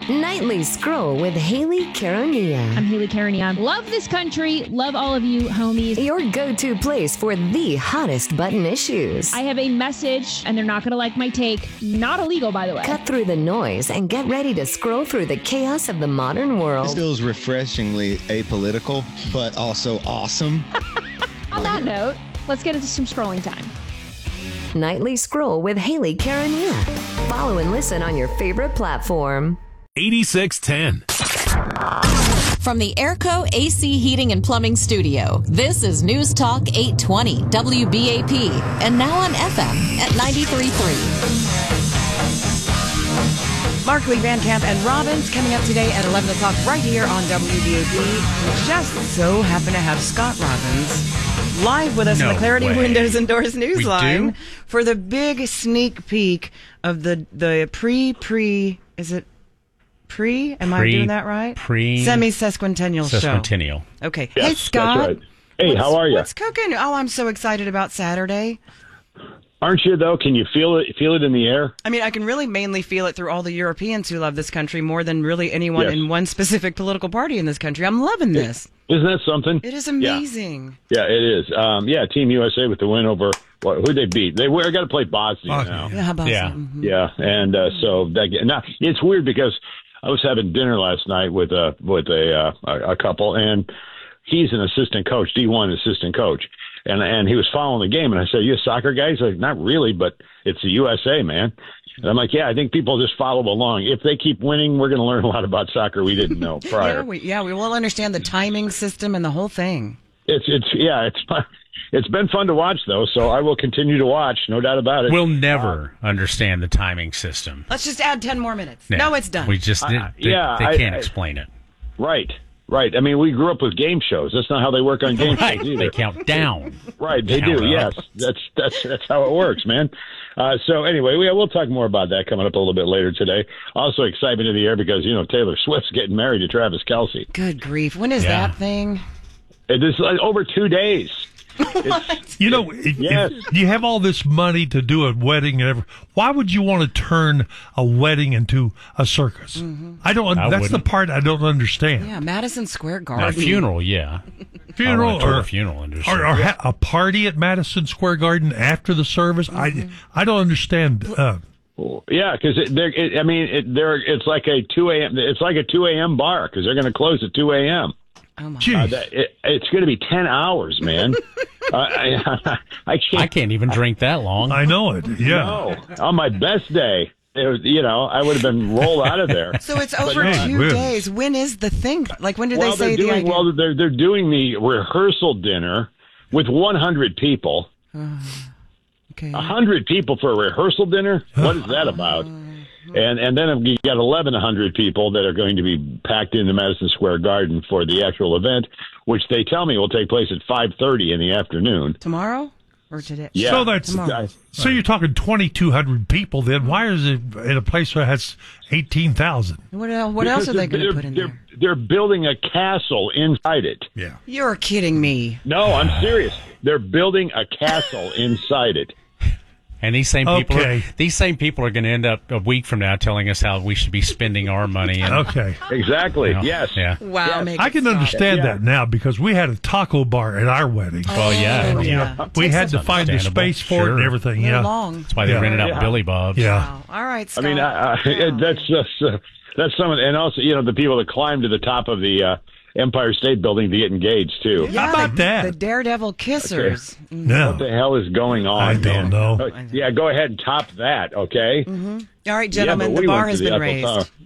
Nightly Scroll with Haley Caronia. I'm Haley Caronia. Love this country. Love all of you, homies. Your go-to place for the hottest button issues. I have a message, and they're not going to like my take. Not illegal, by the way. Cut through the noise and get ready to scroll through the chaos of the modern world. This feels refreshingly apolitical, but also awesome. On that note, let's get into some scrolling time. Nightly Scroll with Haley Caronia. Follow and listen on your favorite platform. 8610. From the Airco AC Heating and Plumbing Studio, this is News Talk 820 WBAP, and now on FM at 93.3. Markley, Van Camp, and Robbins coming up today at 11 o'clock right here on WBAP. We just so happen to have Scott Robbins live with us in the Clarity Windows and Doors Newsline for the big sneak peek of the is it pre? Am I doing that right? Semi-sesquicentennial show. Sesquicentennial. Okay. Yes, hey, Scott. That's right. Hey, how are you? What's cooking? Oh, I'm so excited about Saturday. Aren't you, though? Can you feel it in the air? I mean, I can really mainly feel it through all the Europeans who love this country more than really anyone in one specific political party in this country. I'm loving this. Isn't that something? It is amazing. Yeah, it is. Team USA with the win over, who they beat? They got to play Bosnia now. Yeah, Bosnia. Yeah. Mm-hmm. Yeah, and so now it's weird because I was having dinner last night with a couple, and he's an assistant coach, D1 assistant coach, and he was following the game, and I said, "You a soccer guy?" He's like, "Not really, but it's the USA, man." And I'm like, "Yeah, I think people just follow along. If they keep winning, we're going to learn a lot about soccer we didn't know prior." we will understand the timing system and the whole thing. It's been fun to watch, though, so I will continue to watch, no doubt about it. We'll never understand the timing system. Let's just add 10 more minutes. Yeah. No, it's done. We just they can't explain it. Right. I mean, we grew up with game shows. That's not how they work on game shows either. They count down. Right, they do. Yes, that's how it works, man. So anyway, we'll talk more about that coming up a little bit later today. Also, excitement in the air because Taylor Swift's getting married to Travis Kelce. Good grief! When is that thing? It is over 2 days. What? If you have all this money to do a wedding and everything, why would you want to turn a wedding into a circus? Mm-hmm. That's the part I don't understand. Yeah, Madison Square Garden. A funeral, yeah. Funeral or a funeral industry. Or a party at Madison Square Garden after the service. Mm-hmm. I don't understand. Yeah, because it's like a 2 a.m. It's like a 2 a.m. bar because they're going to close at 2 a.m. Oh my! It's going to be 10 hours, man. I can't even drink that long. I know it. Yeah. No, on my best day, it was, I would have been rolled out of there. So it's over 2 days. When is the thing? Like when did they say the idea? Well, they're doing the rehearsal dinner with 100 people. Okay. 100 people for a rehearsal dinner? What is that about? And then you got 1,100 people that are going to be packed into Madison Square Garden for the actual event, which they tell me will take place at 5:30 in the afternoon. Tomorrow or today? Yeah. So so you're talking 2,200 people. Then why is it in a place that has 18,000? What else are they going to put in there? They're building a castle inside it. Yeah. You're kidding me. No, I'm serious. They're building a castle inside it. And these same people are going to end up a week from now telling us how we should be spending our money. And, Exactly. Yes. Yeah. Wow. Yes. I can understand that now because we had a taco bar at our wedding. Well, yeah. We had to find the space for it and everything. They're Yeah. long. That's why they rented out Billy Bob's. Yeah. Wow. All right, Scott. I mean, that's just that's some of, and also the people that climb to the top of the Empire State Building to get engaged too. Yeah, How about that? The Daredevil Kissers. Okay. No. What the hell is going on? I don't know. Yeah, go ahead and top that, okay? Mm-hmm. All right, gentlemen, the bar has been raised.